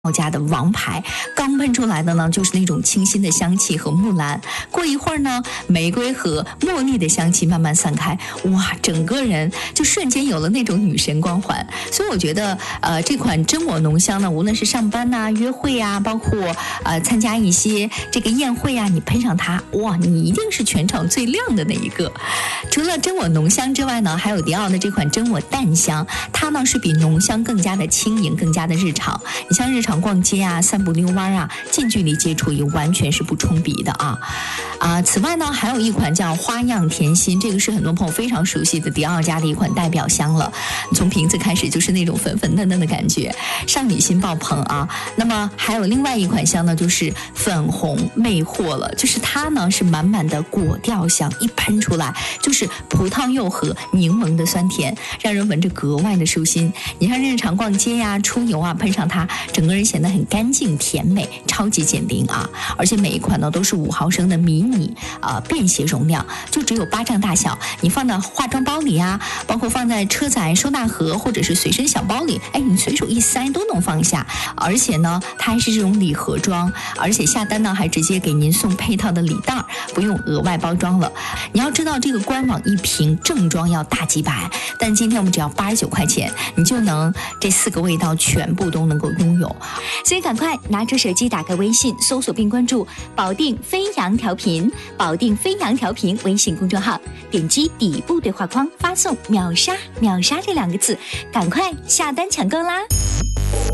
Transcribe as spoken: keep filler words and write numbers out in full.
家的王牌，刚喷出来的呢就是那种清新的香气和木兰，过一会儿呢玫瑰和茉莉的香气慢慢散开，哇，整个人就瞬间有了那种女神光环。所以我觉得呃这款真我浓香呢，无论是上班呐、啊、约会啊，包括呃参加一些这个宴会啊，你喷上它，哇，你一定是全场最亮的那一个。除了真我浓香之外呢，还有迪奥的这款真我淡香，它呢是比浓香更加的轻盈，更加的日常。你像日常逛街啊、散步溜弯啊，近距离接触也完全是不冲鼻的啊啊！此外呢，还有一款叫花样甜心，这个是很多朋友非常熟悉的迪奥家的一款代表香了。从瓶子开始就是那种粉粉嫩嫩的感觉，少女心爆棚啊！那么还有另外一款香呢，就是粉红魅惑了，就是它呢是满满的果调香，一喷出来就是葡萄柚和柠檬的酸甜，让人闻着格外的舒心。你像日常逛街呀、出游啊，喷上它，整个人显得很干净甜美，超级减冰啊！而且每一款呢都是五毫升的迷你呃便携容量，就只有八丈大小，你放到化妆包里啊，包括放在车载收纳盒或者是随身小包里，哎，你随手一塞都能放下。而且呢，它还是这种礼盒装，而且下单呢还直接给您送配套的礼袋，不用额外包装了。你要知道这个官网一瓶正装要大几百，但今天我们只要八十九块钱，你就能这四个味道全部都能够拥有。 所以赶快拿出手机，打开微信，搜索并关注保定飞扬调频，保定飞扬调频微信公众号，点击底部对话框发送秒杀秒杀这两个字，赶快下单抢购啦。